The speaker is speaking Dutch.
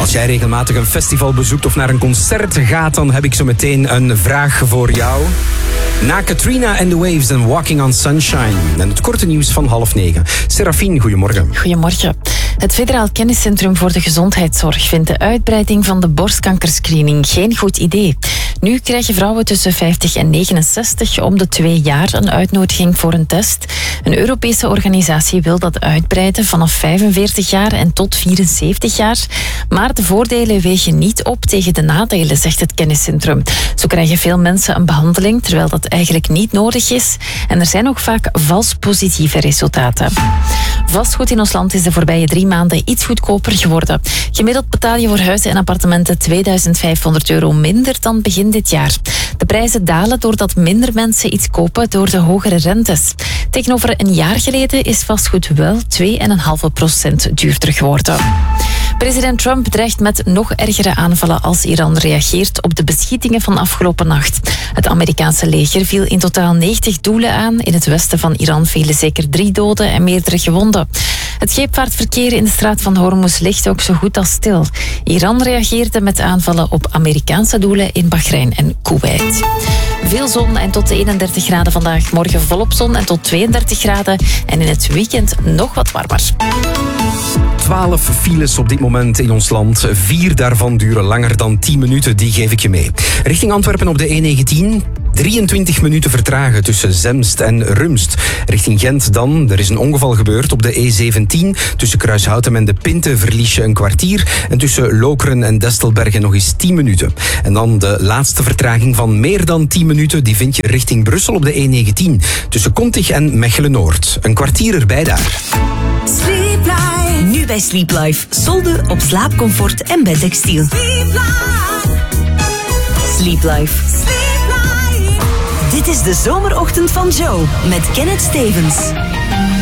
Als jij regelmatig een festival bezoekt of naar een concert gaat, dan heb ik zo meteen een vraag voor jou. Na Katrina and the Waves en Walking on Sunshine. En het korte nieuws van 8:30. Serafine, goedemorgen. Goedemorgen. Het Federaal Kenniscentrum voor de Gezondheidszorg vindt de uitbreiding van de borstkankerscreening geen goed idee. Nu krijgen vrouwen tussen 50 en 69 om de 2 jaar een uitnodiging voor een test. Een Europese organisatie wil dat uitbreiden vanaf 45 jaar en tot 74 jaar. Maar de voordelen wegen niet op tegen de nadelen, zegt het kenniscentrum. Zo krijgen veel mensen een behandeling, terwijl dat eigenlijk niet nodig is. En er zijn ook vaak vals positieve resultaten. Vastgoed in ons land is de voorbije 3 maanden iets goedkoper geworden. Gemiddeld betaal je voor huizen en appartementen €2500 minder dan begin dit jaar. De prijzen dalen doordat minder mensen iets kopen door de hogere rentes. Tegenover een jaar geleden is vastgoed wel 2,5% duurder geworden. President Trump dreigt met nog ergere aanvallen als Iran reageert op de beschietingen van afgelopen nacht. Het Amerikaanse leger viel in totaal 90 doelen aan. In het westen van Iran vielen zeker 3 doden en meerdere gewonden. Het scheepvaartverkeer in de straat van Hormuz ligt ook zo goed als stil. Iran reageerde met aanvallen op Amerikaanse doelen in Bahrein en Kuwait. Veel zon en tot 31 graden vandaag. Morgen volop zon en tot 32 graden. En in het weekend nog wat warmer. 12 files op dit moment in ons land. 4 daarvan duren langer dan 10 minuten. Die geef ik je mee. Richting Antwerpen op de E19... 23 minuten vertragen tussen Zemst en Rumst. Richting Gent dan. Er is een ongeval gebeurd op de E17. Tussen Kruishoutem en De Pinte verlies je een kwartier. En tussen Lokeren en Destelbergen nog eens 10 minuten. En dan de laatste vertraging van meer dan 10 minuten. Die vind je richting Brussel op de E19. Tussen Kontig en Mechelen-Noord. Een kwartier erbij daar. Sleep Life. Nu bij Sleep Life. Solden op slaapcomfort en bedtextiel. Sleep Life. Sleep Life. Dit is de zomerochtend van Joe met Kenneth Stevens.